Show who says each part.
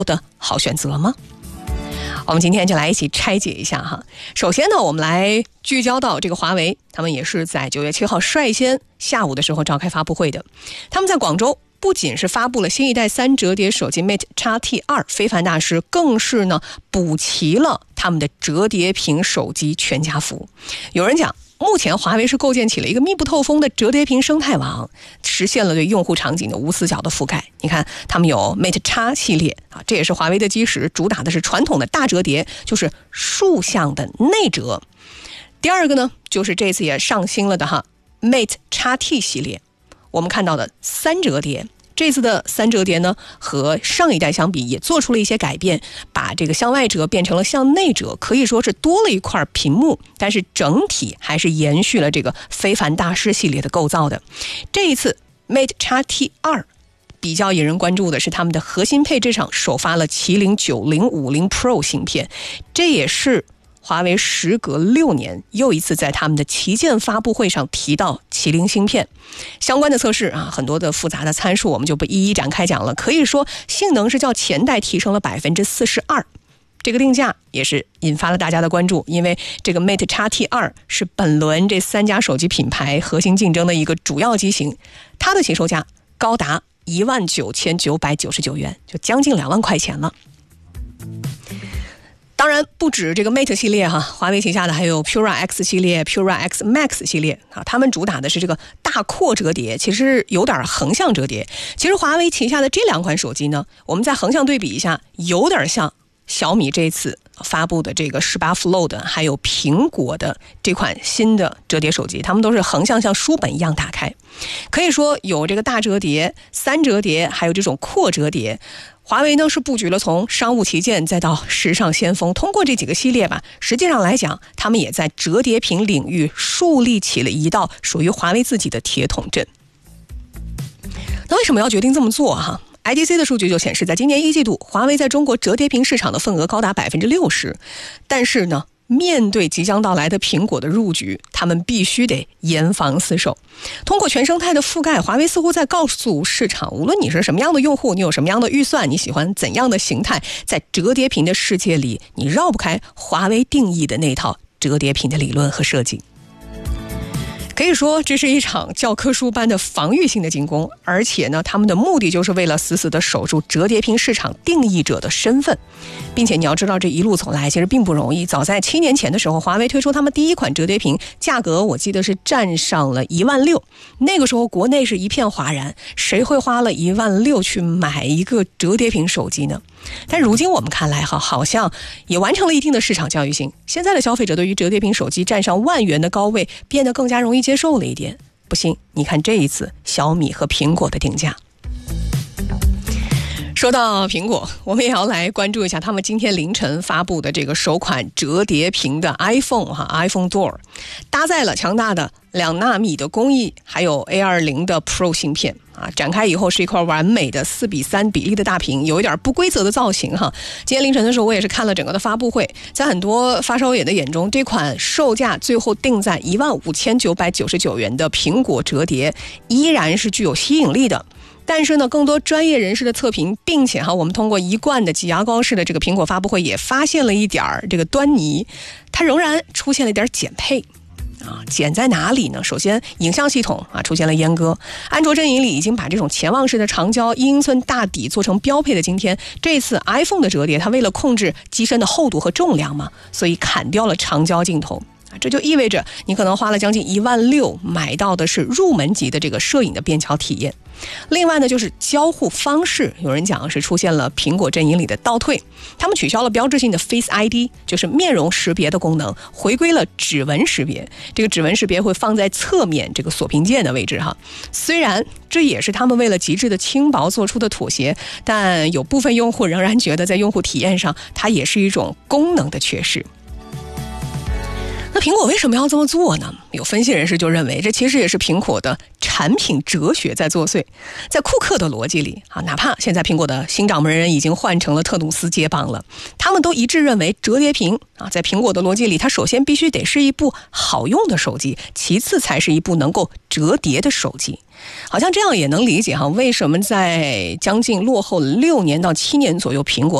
Speaker 1: 的好选择吗？我们今天就来一起拆解一下哈。首先呢，我们来聚焦到这个华为，他们也是在9月7号率先下午的时候召开发布会的。他们在广州不仅是发布了新一代3折叠手机 Mate X-T2 非凡大师，更是呢补齐了他们的折叠屏手机全家福。有人讲，目前华为是构建起了一个密不透风的折叠屏生态网，实现了对用户场景的无死角的覆盖。你看，他们有 Mate X 系列啊，这也是华为的基石，主打的是传统的大折叠，就是竖向的内折。第二个呢，就是这次也上新了的Mate X-T 系列，我们看到的3折叠。这次的3折叠呢，和上一代相比也做出了一些改变，把这个向外折变成了向内折，可以说是多了一块屏幕，但是整体还是延续了这个非凡大师系列的构造的。这一次 Mate X-T2 比较引人关注的是他们的核心配置上首发了麒麟9050 Pro 芯片，这也是华为时隔6年又一次在他们的旗舰发布会上提到麒麟芯片相关的测试啊，很多的复杂的参数我们就不一一展开讲了。可以说性能是较前代提升了 42%， 这个定价也是引发了大家的关注，因为这个 Mate X-T2 是本轮这3家手机品牌核心竞争的一个主要机型，它的起售价高达19999元，就将近2万块钱了。当然不止这个 Mate 系列华为旗下的还有 Pura X 系列、Pura X Max 系列啊，他们主打的是这个大扩折叠，其实有点横向折叠。其实华为旗下的这2款手机呢，我们再横向对比一下，有点像小米这次发布的这个18 Flow 还有苹果的这款新的折叠手机，它们都是横向像书本一样打开。可以说有这个大折叠、3折叠，还有这种扩折叠。华为呢是布局了从商务旗舰再到时尚先锋，通过这几个系列吧，实际上来讲，他们也在折叠屏领域树立起了一道属于华为自己的铁桶阵。那为什么要决定这么做IDC 的数据就显示，在今年1季度，华为在中国折叠屏市场的份额高达 60%， 但是呢，面对即将到来的苹果的入局，他们必须得严防死守。通过全生态的覆盖，华为似乎在告诉市场，无论你是什么样的用户，你有什么样的预算，你喜欢怎样的形态，在折叠屏的世界里，你绕不开华为定义的那套折叠屏的理论和设计。可以说这是一场教科书般的防御性的进攻，而且呢，他们的目的就是为了死死地守住折叠屏市场定义者的身份。并且你要知道，这一路走来其实并不容易。早在7年前的时候，华为推出他们第一款折叠屏，价格我记得是站上了16000，那个时候国内是一片哗然，谁会花了16000去买一个折叠屏手机呢？但如今我们看来好像也完成了一定的市场教育性。现在的消费者对于折叠屏手机站上10000元的高位变得更加容易接受了一点。不信你看这一次小米和苹果的定价。说到苹果，我们也要来关注一下他们今天凌晨发布的这个首款折叠屏的 iPhone Door， 搭载了强大的2纳米的工艺，还有 A20 的 Pro 芯片展开以后是一块完美的4:3比例的大屏，有一点不规则的造型今天凌晨的时候我也是看了整个的发布会，在很多发烧友的眼中，这款售价最后定在15999元的苹果折叠依然是具有吸引力的。但是呢，更多专业人士的测评，并且我们通过一贯的挤牙膏式的这个苹果发布会也发现了一点这个端倪，它仍然出现了一点减配减在哪里呢？首先影像系统出现了阉割，安卓阵营里已经把这种潜望式的长焦1英寸大底做成标配的今天，这次 iPhone 的折叠它为了控制机身的厚度和重量嘛，所以砍掉了长焦镜头。这就意味着你可能花了将近16000买到的是入门级的这个摄影的便捷体验。另外呢，就是交互方式，有人讲是出现了苹果阵营里的倒退，他们取消了标志性的 Face ID， 就是面容识别的功能，回归了指纹识别。这个指纹识别会放在侧面这个锁屏键的位置虽然这也是他们为了极致的轻薄做出的妥协，但有部分用户仍然觉得在用户体验上它也是一种功能的缺失。那苹果为什么要这么做呢？有分析人士就认为，这其实也是苹果的产品哲学在作祟。在库克的逻辑里啊，哪怕现在苹果的新掌门人已经换成了特努斯接棒了，他们都一致认为折叠屏啊，在苹果的逻辑里，它首先必须得是一部好用的手机，其次才是一部能够折叠的手机。好像这样也能理解为什么在将近落后6年到7年左右，苹果